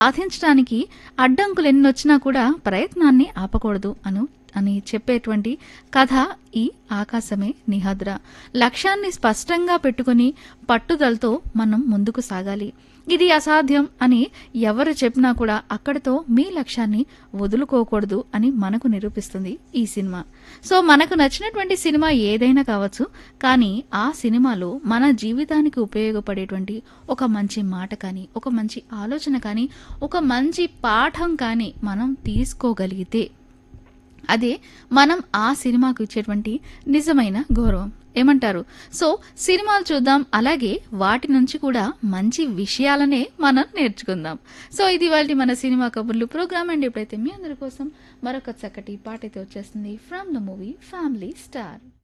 సాధించడానికి అడ్డంకులెన్నొచ్చినా కూడా ప్రయత్నాన్ని ఆపకూడదు అని చెప్పేటువంటి కథ ఈ ఆకాశమే నిహద్ర. లక్ష్యాన్ని స్పష్టంగా పెట్టుకుని పట్టుదలతో మనం ముందుకు సాగాలి. ఇది అసాధ్యం అని ఎవరు చెప్పినా కూడా అక్కడితో మీ లక్ష్యాన్ని వదులుకోకూడదు అని మనకు నిరూపిస్తుంది ఈ సినిమా. సో మనకు నచ్చినటువంటి సినిమా ఏదైనా కావచ్చు, కానీ ఆ సినిమాలో మన జీవితానికి ఉపయోగపడేటువంటి ఒక మంచి మాట కానీ, ఒక మంచి ఆలోచన కానీ, ఒక మంచి పాఠం కానీ మనం తీసుకోగలిగితే అదే మనం ఆ సినిమాకు ఇచ్చేటువంటి నిజమైన గౌరవం. ఏమంటారు? సో సినిమాలు చూద్దాం, అలాగే వాటి నుంచి కూడా మంచి విషయాలనే మనం నేర్చుకుందాం. సో ఇది ఇవాల్టి మన సినిమా కబుర్లు ప్రోగ్రామ్ అండ్ ఇప్పుడైతే మీ అందరి కోసం మరొక చక్కటి పాట అయితే వచ్చేస్తుంది from the movie family star.